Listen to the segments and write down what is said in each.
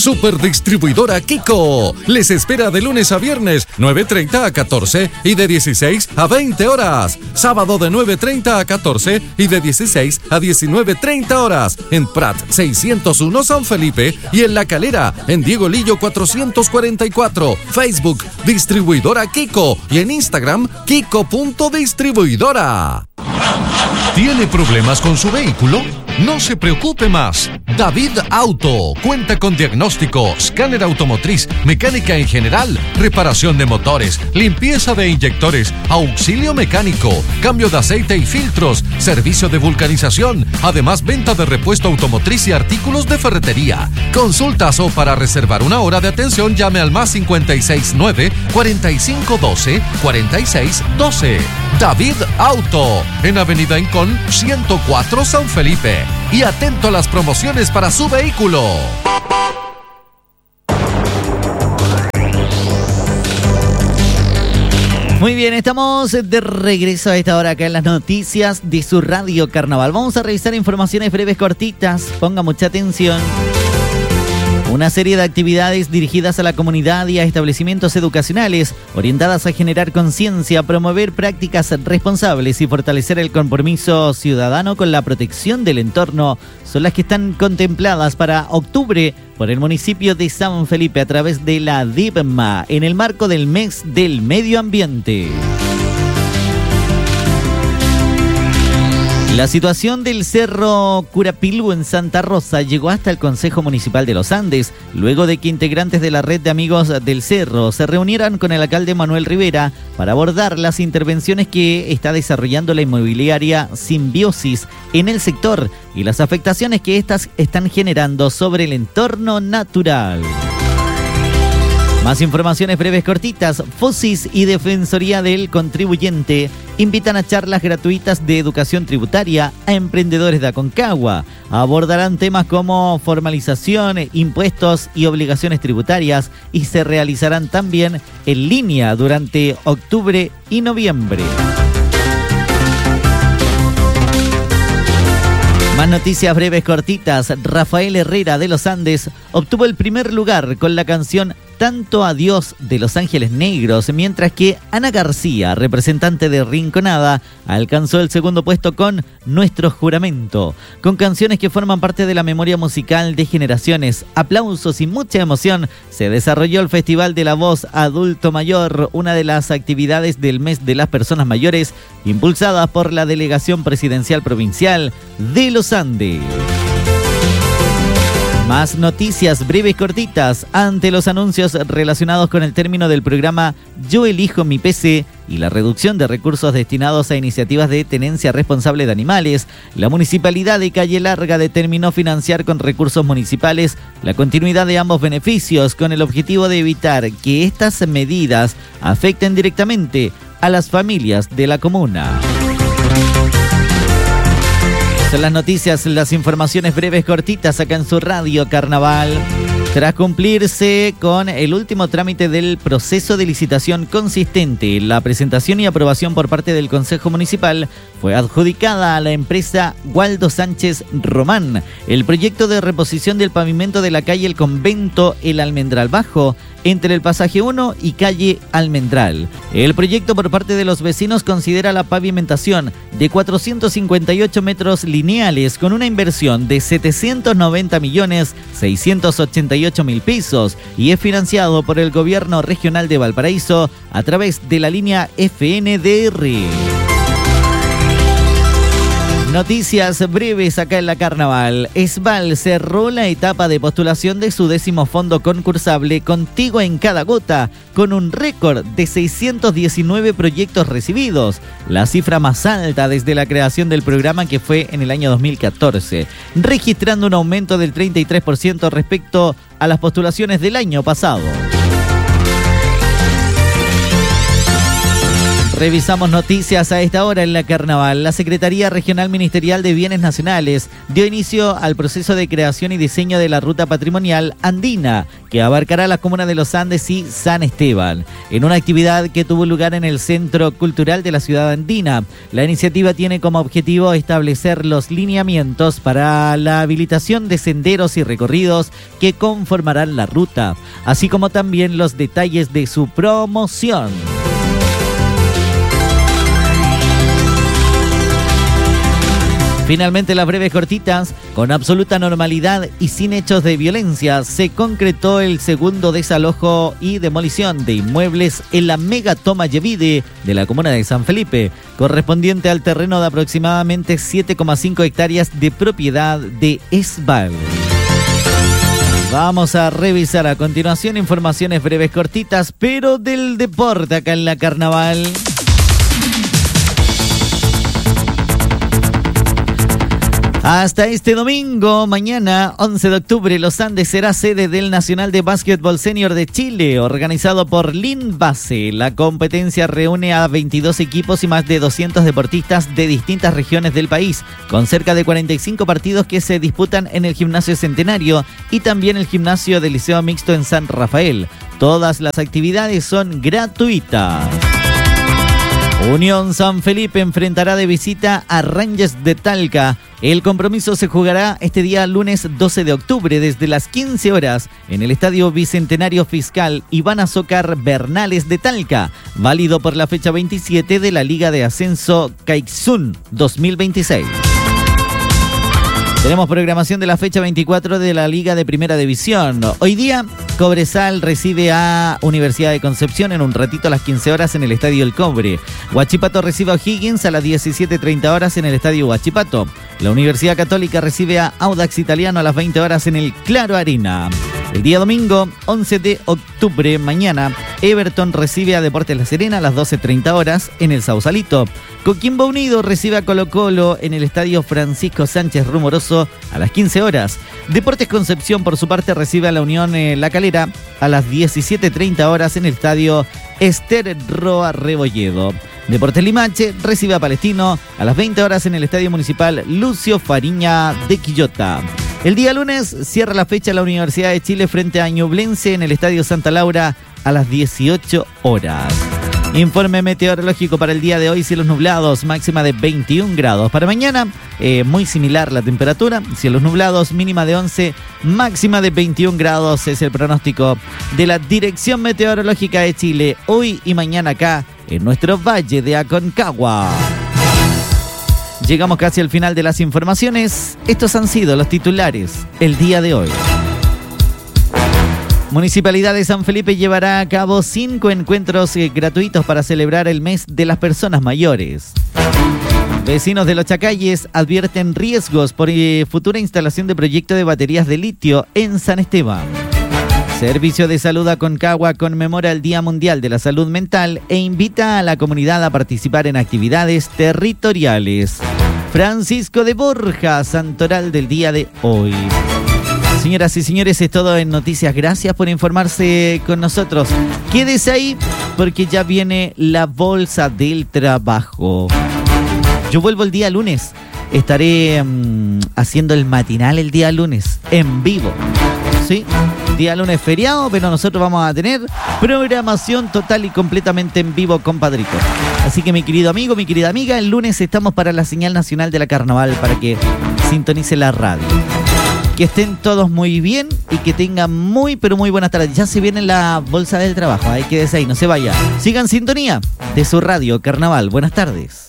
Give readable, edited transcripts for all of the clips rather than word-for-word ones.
Superdistribuidora Kiko. Les espera de lunes a viernes, 9:30 a 14 y de 16 a 20 horas. Sábado de 9:30 a 14 y de 16 a 19:30 horas. En Prat 601 San Felipe y en La Calera, en Diego Lillo 444. Facebook, Distribuidora Kiko y en Instagram, Kiko.distribuidora. ¿Tiene problemas con su vehículo? No se preocupe más. David Auto cuenta con diagnóstico, escáner automotriz, mecánica en general, reparación de motores, limpieza de inyectores, auxilio mecánico, cambio de aceite y filtros, servicio de vulcanización, además venta de repuesto automotriz y artículos de ferretería. Consultas o para reservar una hora de atención llame al más 569 4512 4612. David Auto, en Avenida Incón 104 San Felipe. Y atento a las promociones para su vehículo. Muy bien, estamos de regreso a esta hora acá en las noticias de su Radio Carnaval. Vamos a revisar informaciones breves cortitas. Ponga mucha atención. Una serie de actividades dirigidas a la comunidad y a establecimientos educacionales, orientadas a generar conciencia, promover prácticas responsables y fortalecer el compromiso ciudadano con la protección del entorno, son las que están contempladas para octubre por el municipio de San Felipe a través de la DIPMA, en el marco del Mes del Medio Ambiente. La situación del Cerro Curapilú en Santa Rosa llegó hasta el Consejo Municipal de los Andes, luego de que integrantes de la red de amigos del Cerro se reunieran con el alcalde Manuel Rivera para abordar las intervenciones que está desarrollando la inmobiliaria Simbiosis en el sector y las afectaciones que éstas están generando sobre el entorno natural. Más informaciones breves cortitas. FOSIS y Defensoría del Contribuyente invitan a charlas gratuitas de educación tributaria a emprendedores de Aconcagua. Abordarán temas como formalización, impuestos y obligaciones tributarias y se realizarán también en línea durante octubre y noviembre. Más noticias breves cortitas. Rafael Herrera de los Andes obtuvo el primer lugar con la canción Tanto Adiós de Los Ángeles Negros, mientras que Ana García, representante de Rinconada, alcanzó el segundo puesto con Nuestro Juramento. Con canciones que forman parte de la memoria musical de generaciones, aplausos y mucha emoción, se desarrolló el Festival de la Voz Adulto Mayor, una de las actividades del mes de las personas mayores, impulsada por la Delegación Presidencial Provincial de los Andes. Más noticias breves cortitas. Ante los anuncios relacionados con el término del programa Yo Elijo Mi PC y la reducción de recursos destinados a iniciativas de tenencia responsable de animales, la Municipalidad de Calle Larga determinó financiar con recursos municipales la continuidad de ambos beneficios con el objetivo de evitar que estas medidas afecten directamente a las familias de la comuna. Son las noticias, las informaciones breves cortitas acá en su Radio Carnaval. Tras cumplirse con el último trámite del proceso de licitación consistente, la presentación y aprobación por parte del Consejo Municipal fue adjudicada a la empresa Waldo Sánchez Román el proyecto de reposición del pavimento de la calle El Convento El Almendral Bajo entre el pasaje 1 y calle Almendral. El proyecto por parte de los vecinos considera la pavimentación de 458 metros lineales con una inversión de 790.688.000 pesos y es financiado por el Gobierno Regional de Valparaíso a través de la línea FNDR. Noticias breves acá en la Carnaval. Esval cerró la etapa de postulación de su 10º fondo concursable Contigo en Cada Gota, con un récord de 619 proyectos recibidos, la cifra más alta desde la creación del programa, que fue en el año 2014, registrando un aumento del 33% respecto a las postulaciones del año pasado. Revisamos noticias a esta hora en la Carnaval. La Secretaría Regional Ministerial de Bienes Nacionales dio inicio al proceso de creación y diseño de la ruta patrimonial andina, que abarcará las comunas de Los Andes y San Esteban, en una actividad que tuvo lugar en el Centro Cultural de la Ciudad Andina. La iniciativa tiene como objetivo establecer los lineamientos para la habilitación de senderos y recorridos que conformarán la ruta, así como también los detalles de su promoción. Finalmente, las breves cortitas, con absoluta normalidad y sin hechos de violencia, se concretó el segundo desalojo y demolición de inmuebles en la megatoma Yevide de la comuna de San Felipe, correspondiente al terreno de aproximadamente 7,5 hectáreas de propiedad de Esbal. Vamos a revisar a continuación informaciones breves cortitas, pero del deporte acá en la Carnaval. Hasta este domingo, mañana, 11 de octubre, Los Andes será sede del Nacional de Básquetbol Senior de Chile, organizado por Linbase. La competencia reúne a 22 equipos y más de 200 deportistas de distintas regiones del país, con cerca de 45 partidos que se disputan en el Gimnasio Centenario y también el Gimnasio del Liceo Mixto en San Rafael. Todas las actividades son gratuitas. Unión San Felipe enfrentará de visita a Rangers de Talca. El compromiso se jugará este día lunes 12 de octubre desde las 15 horas en el Estadio Bicentenario Fiscal Iván Azócar Bernales de Talca, válido por la fecha 27 de la Liga de Ascenso Caixún 2026. Tenemos programación de la fecha 24 de la Liga de Primera División. Hoy día, Cobresal recibe a Universidad de Concepción en un ratito a las 15 horas en el Estadio El Cobre. Huachipato recibe a O'Higgins a las 17:30 horas en el Estadio Huachipato. La Universidad Católica recibe a Audax Italiano a las 20 horas en el Claro Arena. El día domingo, 11 de octubre, mañana, Everton recibe a Deportes La Serena a las 12:30 horas en el Sausalito. Coquimbo Unido recibe a Colo Colo en el Estadio Francisco Sánchez Rumoroso a las 15 horas. Deportes Concepción, por su parte, recibe a la Unión La Calera a las 17:30 horas en el Estadio Ester Roa Rebolledo. Deportes Limache recibe a Palestino a las 20 horas en el Estadio Municipal Lucio Fariña de Quillota. El día lunes cierra la fecha la Universidad de Chile frente a Ñublense en el Estadio Santa Laura a las 18 horas. Informe meteorológico para el día de hoy: cielos nublados, máxima de 21 grados. Para mañana, muy similar la temperatura, cielos nublados, mínima de 11, máxima de 21 grados. Es el pronóstico de la Dirección Meteorológica de Chile, hoy y mañana acá en nuestro Valle de Aconcagua. Llegamos casi al final de las informaciones. Estos han sido los titulares el día de hoy. Municipalidad de San Felipe llevará a cabo 5 encuentros gratuitos para celebrar el mes de las personas mayores. Vecinos de Los Chacalles advierten riesgos por futura instalación de proyecto de baterías de litio en San Esteban. Servicio de Salud Aconcagua conmemora el Día Mundial de la Salud Mental e invita a la comunidad a participar en actividades territoriales. Francisco de Borja, santoral del día de hoy. Señoras y señores, es todo en Noticias. Gracias por informarse con nosotros. Quédese ahí porque ya viene la Bolsa del Trabajo. Yo vuelvo el día lunes. Estaré haciendo el matinal el día lunes, en vivo. ¿Sí? Día lunes feriado, pero nosotros vamos a tener programación total y completamente en vivo, compadrito. Así que mi querido amigo, mi querida amiga, el lunes estamos para la señal nacional de la Carnaval para que sintonice la radio. Que estén todos muy bien y que tengan muy, pero muy buenas tardes. Ya se viene la Bolsa del Trabajo. Hay que quédese ahí, no se vaya. Sigan sintonía de su radio Carnaval. Buenas tardes.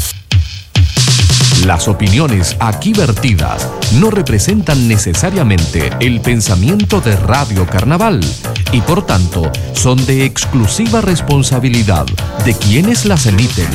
Las opiniones aquí vertidas no representan necesariamente el pensamiento de Radio Carnaval y por tanto son de exclusiva responsabilidad de quienes las emiten.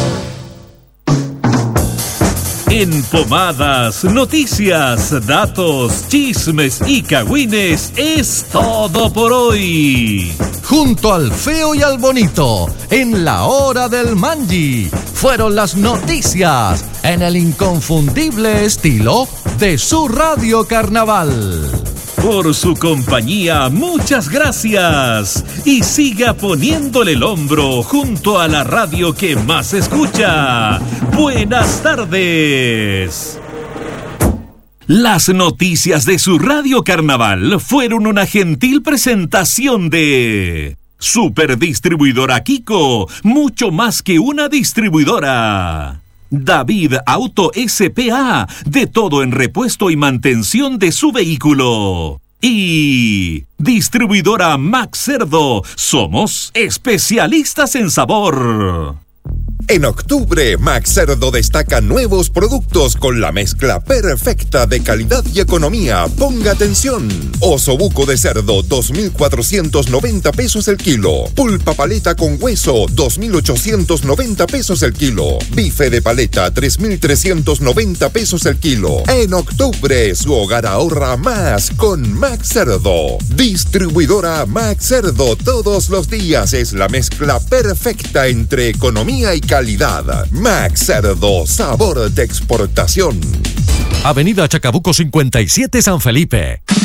En Pomadas, noticias, datos, chismes y cagüines es todo por hoy. Junto al feo y al bonito, en la hora del Manji, fueron las noticias en el inconfundible estilo de su Radio Carnaval. Por su compañía, muchas gracias. Y siga poniéndole el hombro junto a la radio que más escucha. Buenas tardes. Las noticias de su Radio Carnaval fueron una gentil presentación de Superdistribuidora Kiko, mucho más que una distribuidora. David Auto S.p.A., de todo en repuesto y mantención de su vehículo. Y Distribuidora Max Cerdo, somos especialistas en sabor. En octubre, Max Cerdo destaca nuevos productos con la mezcla perfecta de calidad y economía. Ponga atención. Osobuco de cerdo, 2.490 pesos el kilo. Pulpa paleta con hueso, 2.890 pesos el kilo. Bife de paleta, 3.390 pesos el kilo. En octubre, su hogar ahorra más con Max Cerdo. Distribuidora Max Cerdo, todos los días es la mezcla perfecta entre economía y calidad. Max Cerdo, sabor de exportación. Avenida Chacabuco 57, San Felipe.